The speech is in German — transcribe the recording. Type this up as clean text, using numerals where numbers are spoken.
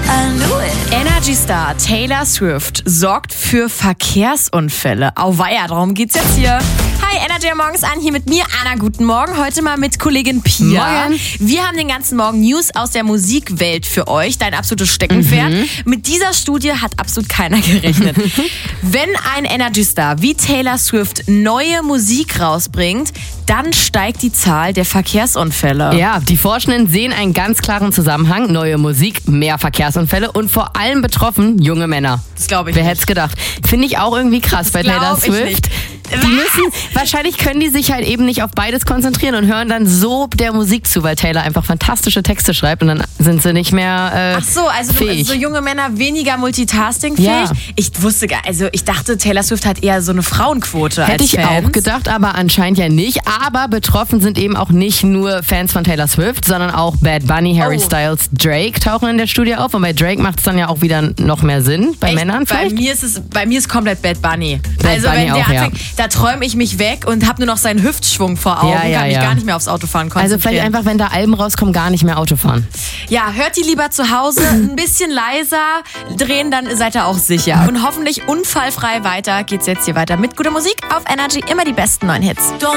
Energy Star Taylor Swift sorgt für Verkehrsunfälle. Auweia, darum geht's jetzt hier. Hi, Energy morgens an, hier mit mir, Anna. Guten Morgen. Heute mal mit Kollegin Pia. Morgen. Wir haben den ganzen Morgen News aus der Musikwelt für euch. Dein absolutes Steckenpferd. Mit dieser Studie hat absolut keiner gerechnet. Wenn ein Energy Star wie Taylor Swift neue Musik rausbringt, dann steigt die Zahl der Verkehrsunfälle. Ja, die Forschenden sehen einen ganz klaren Zusammenhang. Neue Musik, mehr Verkehrsunfälle und vor allem betroffen junge Männer. Das glaube ich Wer nicht. hätte es gedacht? Finde ich auch irgendwie krass bei Taylor glaub ich Swift. nicht. Wahrscheinlich können die sich halt eben nicht auf beides konzentrieren und hören dann so der Musik zu, weil Taylor einfach fantastische Texte schreibt und dann sind sie nicht mehr Ach so, also fähig. so junge Männer weniger multitaskingfähig. Ja. Ich dachte, Taylor Swift hat eher so eine Frauenquote Hätte als ich Fans. auch gedacht, aber anscheinend ja nicht. Aber betroffen sind eben auch nicht nur Fans von Taylor Swift, sondern auch Bad Bunny, Harry Styles, Drake tauchen in der Studie auf. Und bei Drake macht es dann ja auch wieder noch mehr Sinn. Bei Echt? Männern vielleicht? Bei mir ist komplett Bad Bunny. Bad Bunny wenn der auch, ja. anfängt, da träume ich mich weg und habe nur noch seinen Hüftschwung vor Augen, kann mich gar nicht mehr aufs Autofahren konzentrieren. Also vielleicht einfach, wenn da Alben rauskommen, gar nicht mehr Auto fahren. Ja, hört die lieber zu Hause, ein bisschen leiser drehen, dann seid ihr auch sicher. Und hoffentlich unfallfrei weiter geht's jetzt hier weiter mit guter Musik auf Energy, immer die besten neuen Hits.